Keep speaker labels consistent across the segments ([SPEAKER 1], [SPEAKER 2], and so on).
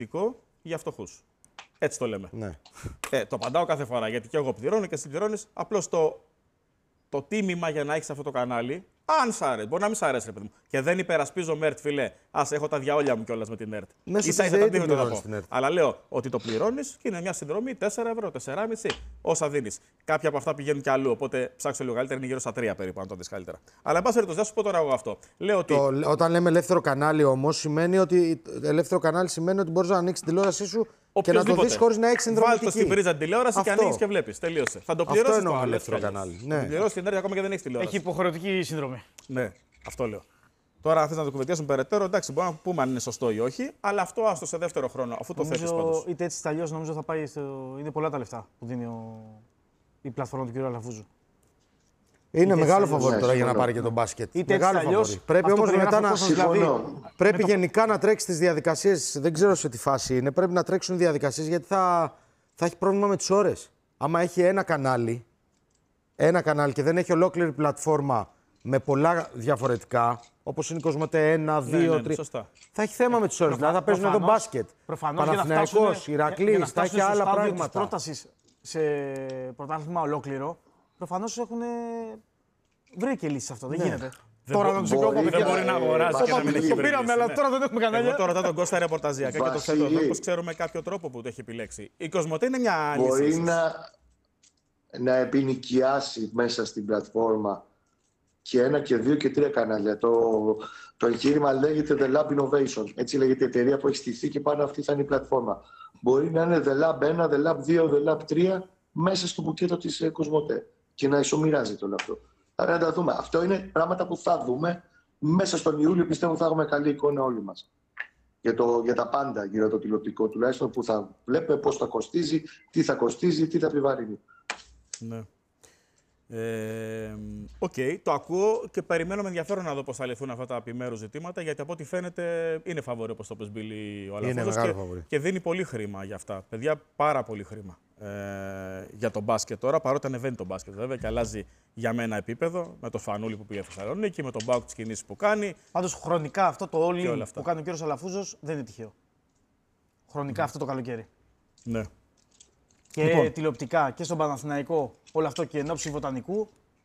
[SPEAKER 1] για φτωχούς. Έτσι το λέμε.
[SPEAKER 2] Ναι.
[SPEAKER 1] Το απαντάω κάθε φορά γιατί και εγώ πληρώνω και εσύ πληρώνεις. Απλώς το τίμημα για να έχεις αυτό το κανάλι, αν σ' αρέσει, μπορεί να μην σ' αρέσει, ρε παιδί μου. Και δεν υπερασπίζω ΜΕΡΤ, φιλέ. Ας έχω τα διαόλια μου κιόλας με την ΕΡΤ.
[SPEAKER 2] Ίσα ίσα την πληρώνεις την ΕΡΤ.
[SPEAKER 1] Αλλά λέω ότι το πληρώνεις και είναι μια συνδρομή 4 ευρώ, 4,5 όσα δίνεις. Κάποια από αυτά πηγαίνουν κι αλλού. Οπότε ψάξω λίγο καλύτερα, είναι γύρω στα 3 περίπου, αν το δεις καλύτερα. Αλλά εν πάση περιπτώσει, θα σου πω τώρα εγώ αυτό. Λέω ότι...
[SPEAKER 2] Όταν λέμε ελεύθερο κανάλι όμως, σημαίνει ότι ελεύθερο κανάλι σημαίνει ότι μπορείς να ανοίξεις τη τηλεόρασή σου και να το δεις χωρίς να έχεις συνδρομητική.
[SPEAKER 1] Βάλτε στην πρίζα την τηλεόραση και ανοίγεις και βλέπεις. Τελείωσε. Θα το πληρώσεις.
[SPEAKER 2] Αυτό εννοώ ελεύθερο κανάλι.
[SPEAKER 1] Θα το πληρώσεις την ΕΡΤ ακόμα και δεν έχεις τηλεόραση.
[SPEAKER 3] Έχει υποχρεωτική συνδρομή.
[SPEAKER 1] Ναι, αυτό λέω. Τώρα, αν θες να το κουβεντιάσουμε περαιτέρω, εντάξει, μπορούμε να πούμε αν είναι σωστό ή όχι, αλλά αυτό άστο σε δεύτερο χρόνο, αφού το θέτεις πάντως.
[SPEAKER 3] Είτε έτσι είτε αλλιώς, νομίζω θα πάει. Είναι πολλά τα λεφτά που δίνει η πλατφόρμα του κ. Αλαφούζου.
[SPEAKER 2] Είναι μεγάλο φαβόρι τώρα για να πάρει και τον μπάσκετ. Μεγάλο φαβόρι. Πρέπει όμως μετά να. Πρέπει γενικά να τρέξει τις διαδικασίες. Δεν ξέρω σε τι φάση είναι. Πρέπει να τρέξουν διαδικασίες γιατί θα έχει πρόβλημα με τις ώρες. Άμα έχει ένα κανάλι και δεν έχει ολόκληρη πλατφόρμα με πολλά διαφορετικά, όπως είναι η Κοσμοτέ 1, 2, 3.
[SPEAKER 1] Σωστά.
[SPEAKER 2] Θα έχει θέμα με τις ώρες. Δηλαδή θα παίζουν εδώ μπάσκετ. Παναθηναϊκός, Ηρακλής, θα έχει άλλα πράγματα.
[SPEAKER 3] Της πρότασης σε πρωτάθλημα ολόκληρο, προφανώς έχουν βρει και λύση σε αυτό. Δεν γίνεται.
[SPEAKER 1] Τώρα να του δεν μπορεί να αγοράσει και να μην έχει
[SPEAKER 3] το πήραμε, αλλά τώρα δεν έχουμε κανένα.
[SPEAKER 1] Εγώ τώρα ρωτάω τον Κώστα ρεπορταζιακά και το θέτω εδώ, πώς ξέρουμε κάποιο τρόπο που το έχει επιλέξει. Η Κοσμοτέ είναι μια άλλη.
[SPEAKER 4] Μπορεί να επινοικιάσει μέσα στην πλατφόρμα και 1 και 2 και 3 κανάλια. Το εγχείρημα λέγεται The Lab Innovation. Έτσι λέγεται η εταιρεία που έχει στηθεί και πάνω αυτή θα είναι η πλατφόρμα. Μπορεί να είναι The Lab 1, The Lab 2, The Lab 3 μέσα στο μπουκέτο της Κοσμοτέ και να ισομοιράζεται όλο αυτό. Άρα να τα δούμε. Αυτό είναι πράγματα που θα δούμε μέσα στον Ιούλιο. Πιστεύω θα έχουμε καλή εικόνα όλοι μας. Για τα πάντα γύρω το τηλεοπτικό τουλάχιστον που θα βλέπουμε πώς θα κοστίζει, τι θα κοστίζει, τι θα επιβαρύνει.
[SPEAKER 1] Ναι. Οκ, το ακούω και περιμένω με ενδιαφέρον να δω πώς θα λυθούν αυτά τα επιμέρους ζητήματα, γιατί από ό,τι φαίνεται είναι φαβορί, όπως το πες, Μπίλη, ο Αλαφούζος και δίνει πολύ χρήμα για αυτά. Παιδιά, πάρα πολύ χρήμα για το μπάσκετ τώρα, παρότι ανεβαίνει το μπάσκετ βέβαια και αλλάζει για μένα επίπεδο, με το Φανούλη που πήγε στη Θεσσαλονίκη, με τον Μπάουκ τις κινήσεις που κάνει.
[SPEAKER 3] Πάντως χρονικά αυτό το all που κάνει ο κύριος Αλαφούζος δεν είναι τυχαίο. Χρονικά αυτό το καλοκαίρι.
[SPEAKER 1] Ναι.
[SPEAKER 3] Και τηλεοπτικά και στον Παναθηναϊκό, όλο αυτό και ενόψει Βοτανικού.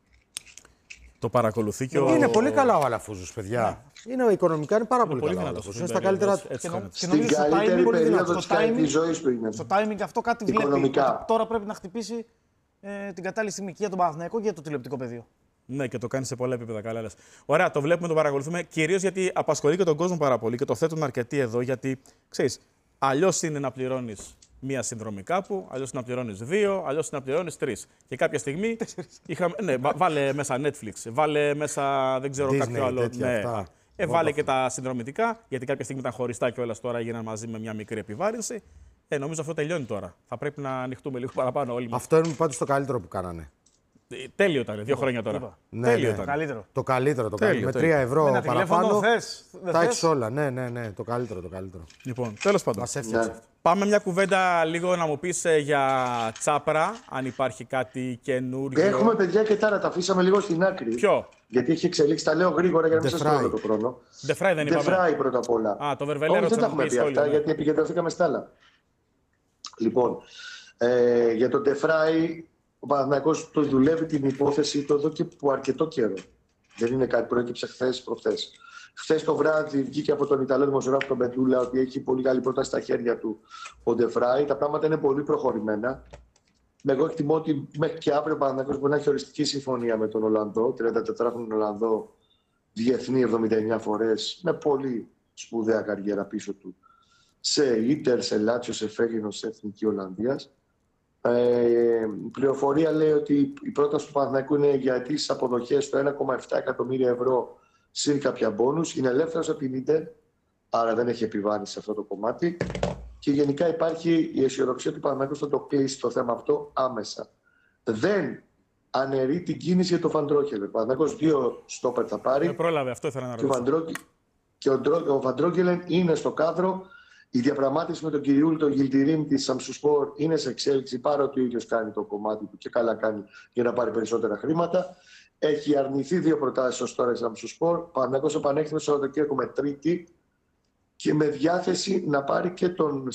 [SPEAKER 1] Το παρακολουθεί και
[SPEAKER 2] είναι πολύ καλά ο Αλαφούζος, παιδιά. Ναι. Οικονομικά είναι πάρα πολύ καλά. Είναι στα καλύτερα.
[SPEAKER 4] Στην καλύτερη περίοδο της ζωής του είναι.
[SPEAKER 3] Στο timing αυτό κάτι βλέπει. Τώρα πρέπει να χτυπήσει την κατάλληλη στιγμή και για τον Παναθηναϊκό και για το τηλεοπτικό πεδίο.
[SPEAKER 1] Ναι, και το κάνει σε πολλά επίπεδα. Καλά λες. Ωραία, το βλέπουμε, το παρακολουθούμε. Κυρίως γιατί απασχολεί και τον κόσμο πάρα πολύ και το θέτουν αρκετοί εδώ. Γιατί ξέρεις, αλλιώς είναι να πληρώνεις μία συνδρομή κάπου, αλλιώς να πληρώνεις 2, αλλιώς να πληρώνεις 3. Και κάποια στιγμή. Ναι, βάλε μέσα Netflix, βάλε μέσα δεν ξέρω
[SPEAKER 2] Disney,
[SPEAKER 1] κάποιο άλλο. Ναι. Βάλε και τα συνδρομητικά, γιατί κάποια στιγμή ήταν χωριστά και όλα τώρα έγιναν μαζί με μια μικρή επιβάρυνση. Νομίζω αυτό τελειώνει τώρα. Θα πρέπει να ανοιχτούμε λίγο παραπάνω όλοι μας.
[SPEAKER 2] Αυτό είναι πάντως το καλύτερο που κάνανε.
[SPEAKER 1] Τέλειο ήταν, 2 χρόνια τώρα.
[SPEAKER 2] Ναι,
[SPEAKER 1] τέλειο
[SPEAKER 2] ναι.
[SPEAKER 1] ήταν.
[SPEAKER 3] Καλύτερο.
[SPEAKER 2] Το καλύτερο. Με 3 ευρώ παραπάνω. Θα έχεις όλα. Ναι. Το καλύτερο.
[SPEAKER 1] Λοιπόν, τέλος πάντων.
[SPEAKER 2] Μας έφτιαξε.
[SPEAKER 4] Ναι.
[SPEAKER 1] Πάμε μια κουβέντα λίγο να μου πεις για Τσάπρα, αν υπάρχει κάτι καινούριο.
[SPEAKER 4] Έχουμε παιδιά και τα αφήσαμε λίγο στην άκρη.
[SPEAKER 1] Ποιο?
[SPEAKER 4] Γιατί έχει εξελίξει, τα λέω γρήγορα για να μην σας τρώω το χρόνο.
[SPEAKER 1] Ντεφράι δεν είπαμε.
[SPEAKER 4] Ντεφράι πρώτα απ' όλα.
[SPEAKER 1] Α, το Βερβελέρο
[SPEAKER 4] δεν τα έχουμε πει αυτά, γιατί επικεντρωθήκαμε στα άλλα. Λοιπόν, για τον Ντεφράι, ο Παναθηναϊκός το δουλεύει την υπόθεση το εδώ και αρκετό καιρό. Δεν είναι κάτι που προέκυψε χθες προχθές. Χθες το βράδυ βγήκε από τον Ιταλό δημοσιογράφο τον Πετούλα ότι έχει πολύ καλή πρόταση στα χέρια του ο Ντεφράι. Τα πράγματα είναι πολύ προχωρημένα. Εγώ εκτιμώ ότι μέχρι και αύριο ο Παναθηναϊκός μπορεί να έχει οριστική συμφωνία με τον Ολλανδό, 34χρονο Ολλανδό, διεθνή 79 φορές, με πολύ σπουδαία καριέρα πίσω του. Σε Ίντερ, σε Λάτσιο, σε Φέγγινο, σε Εθνική Ολλανδίας. Η πληροφορία λέει ότι η πρόταση του Παναθηναϊκού είναι για τις αποδοχές στο 1,7 εκατομμύρια ευρώ συν κάποια μπόνους. Είναι ελεύθερος από την Ίντερ, άρα δεν έχει επιβάρυνση σε αυτό το κομμάτι. Και γενικά υπάρχει η αισιοδοξία του Παναθηναϊκού θα το κλείσει το θέμα αυτό άμεσα. Δεν αναιρεί την κίνηση για τον Βαντρόγκελεν. Ο Παναθηναϊκός 2 στόπερ θα πάρει.
[SPEAKER 1] Πρόλαβε, αυτό ήθελα να ρωτήσω.
[SPEAKER 4] Και ο Βαντρόγκελεν είναι στο κάδρο. Η διαπραγμάτευση με τον Κυριούλη, τον Γιλτιρίμ τη Σαμσουσπόρ είναι σε εξέλιξη, παρότι ο ίδιος κάνει το κομμάτι του και καλά κάνει για να πάρει περισσότερα χρήματα. Έχει αρνηθεί 2 προτάσεις ως τώρα η Σαμσουσπόρ. Παναθηναϊκός επανέρχεται στο Σαββατοκύριακο με τρίτη. και με διάθεση να πάρει και τον